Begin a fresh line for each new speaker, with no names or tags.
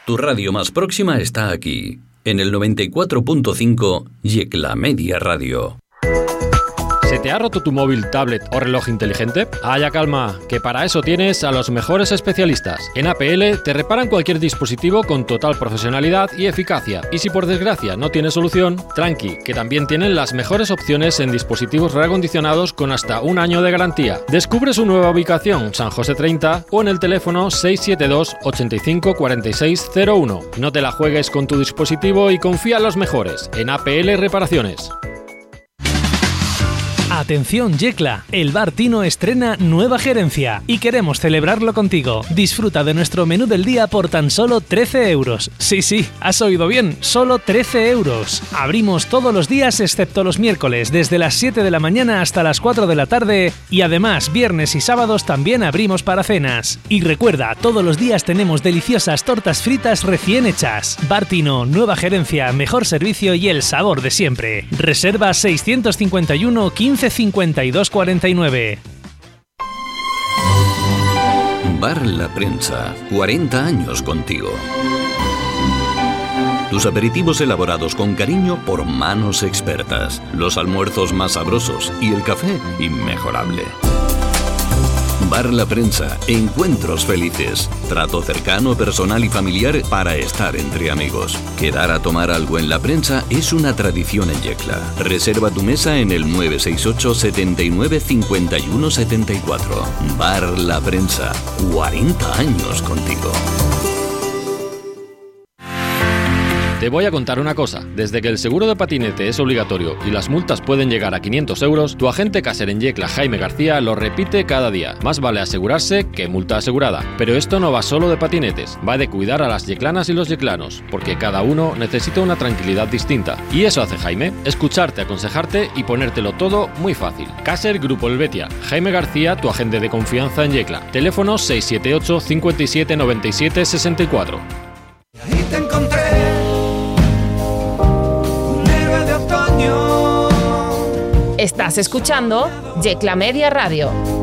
Tu radio más próxima está aquí, en el 94.5 Yecla Media Radio.
¿Se te ha roto tu móvil, tablet o reloj inteligente? Haya calma, que para eso tienes a los mejores especialistas. En APL te reparan cualquier dispositivo con total profesionalidad y eficacia. Y si por desgracia no tienes solución, tranqui, que también tienen las mejores opciones en dispositivos reacondicionados con hasta 1 año de garantía. Descubre su nueva ubicación, San José 30, o en el teléfono 672 85 46 01. No te la juegues con tu dispositivo y confía en los mejores, en APL Reparaciones.
Atención Yecla, el Bar Tino estrena nueva gerencia y queremos celebrarlo contigo. Disfruta de nuestro menú del día por tan solo 13 euros. Sí, has oído bien, solo 13 euros. Abrimos todos los días excepto los miércoles, desde las 7 de la mañana hasta las 4 de la tarde y además viernes y sábados también abrimos para cenas. Y recuerda, todos los días tenemos deliciosas tortas fritas recién hechas. Bar Tino, nueva gerencia, mejor servicio y el sabor de siempre. Reserva 651 15 52 49.
Bar La Prensa, 40 años contigo. Tus aperitivos elaborados con cariño por manos expertas, los almuerzos más sabrosos y el café inmejorable. Bar La Prensa, encuentros felices, trato cercano, personal y familiar para estar entre amigos. Quedar a tomar algo en La Prensa es una tradición en Yecla. Reserva tu mesa en el 968 79 51 74. Bar La Prensa, 40 años contigo.
Te voy a contar una cosa. Desde que el seguro de patinete es obligatorio y las multas pueden llegar a 500 euros, tu agente Caser en Yecla, Jaime García, lo repite cada día. Más vale asegurarse que multa asegurada. Pero esto no va solo de patinetes. Va de cuidar a las yeclanas y los yeclanos, porque cada uno necesita una tranquilidad distinta. Y eso hace Jaime. Escucharte, aconsejarte y ponértelo todo muy fácil. Caser Grupo Helvetia. Jaime García, tu agente de confianza en Yecla. Teléfono 678 57 97 64.
Ahí te encontré.
Estás escuchando Yecla Media Radio.